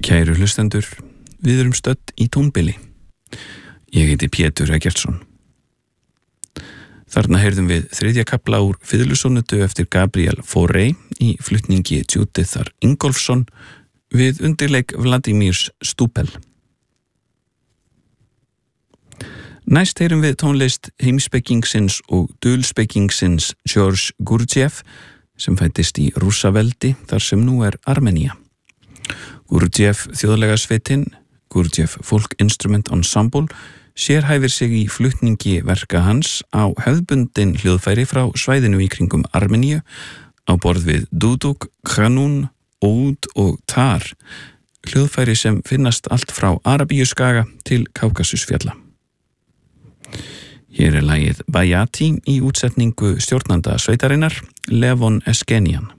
Kæru hlustendur, við erum stödd í tónbili. Ég heiti Pétur Eggertsson. Þarna heyrðum við þriðja kafla úr fiðlusónötu eftir Gabriel Fauré í flutningi Judithar Ingolfsson við undirleik Vladimirs Stupel. Næst heyrum við tónlist heimspekingsins og dulspekingsins George Gurdjieff sem fæddist í Rússaveldi þar sem nú Armenía. Gurdjieff þjóðlega sveitin, Gurdjieff Folk Instrument Ensemble, sérhæfir sig í flutningi verka hans á hefðbundin hljóðfæri frá svæðinu í kringum Armeníu á borð við duduk, kanún, oud og tar, hljóðfæri sem finnast allt frá Arabíuskaga til Kákasusfjalla. Hér lagið Bayati í útsetningu stjórnanda sveitarinnar, Levon Eskenian.